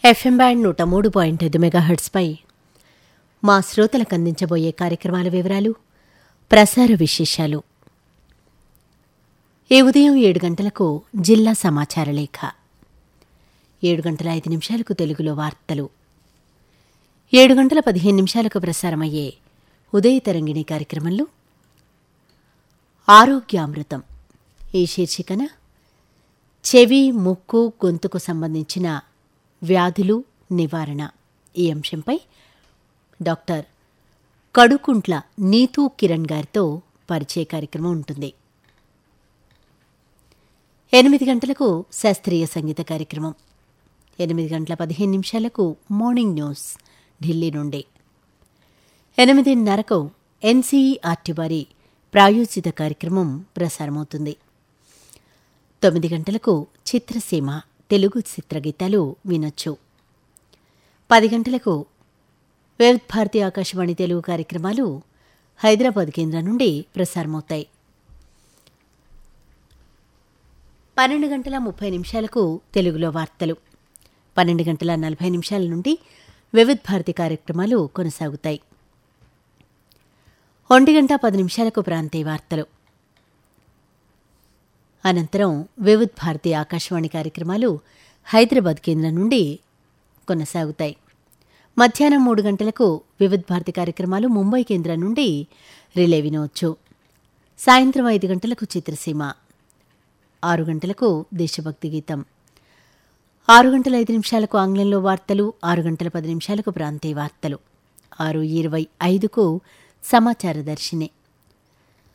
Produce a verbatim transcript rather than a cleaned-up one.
FM band నూట మూడు point ఐదు మెగాహెర్ట్స్పై మా శ్రోతలకు అందించబోయే కార్యక్రమాల వివరాలు, ప్రసార విశేషాలు. ఈ ఉదయం ఏడు గంటలకు జిల్లా సమాచార లేఖ, ఏడు గంటల ఐదు నిమిషాలకు తెలుగులో వార్తలు, ఏడు గంటల పదిహేను నిమిషాలకు ప్రసారమయ్యే ఉదయ తరంగిణి కార్యక్రమంలో ఆరోగ్యామృతం ఈ శీర్షికన చెవి, ముక్కు, గొంతుకు సంబంధించిన వ్యాధులు నివారణ ఈ అంశంపై డాక్టర్ కడుకుంట్ల నీతూ కిరణ్ గారితో పరిచయ కార్యక్రమం ఉంటుంది. ఎనిమిది గంటలకు శాస్త్రీయ సంగీత కార్యక్రమం, ఎనిమిది గంటల పదిహేను నిమిషాలకు మార్నింగ్ న్యూస్ ఢిల్లీ నుండి, ఎనిమిదిన్నరకు ఎన్సీఈఆర్టీ వారి ప్రాయోజిత కార్యక్రమం ప్రసారమవుతుంది. తొమ్మిది గంటలకు చిత్రసీమ తెలుగు చిత్రగీతాలు వినొచ్చు. పది గంటలకు వివిధ భారతి ఆకాశవాణి తెలుగు కార్యక్రమాలు హైదరాబాద్ కేంద్రం నుండి ప్రసారమవుతాయి. పన్నెండు గంటల ముప్పై నిమిషాలకు తెలుగులో వార్తలు, పన్నెండు గంటల నలభై నిమిషాల నుండి వివిధ భారతి కార్యక్రమాలు కొనసాగుతాయి. ఒంటి గంట పది నిమిషాలకు ప్రాంతీయ వార్తలు, అనంతరం వివిధ భారతి ఆకాశవాణి కార్యక్రమాలు హైదరాబాద్ కేంద్రం నుండి కొనసాగుతాయి. మధ్యాహ్నం మూడు గంటలకు వివిధ భారతి కార్యక్రమాలు ముంబై కేంద్రం నుండి రిలే వినవచ్చు. సాయంత్రం ఐదు గంటలకు చిత్రసీమ, ఆరు గంటలకు దేశభక్తి గీతం, ఆరు గంటల ఐదు నిమిషాలకు ఆంగ్లంలో వార్తలు, ఆరు గంటల పది నిమిషాలకు ప్రాంతీయ వార్తలు, ఆరు ఇరవై ఐదుకు సమాచార దర్శిని,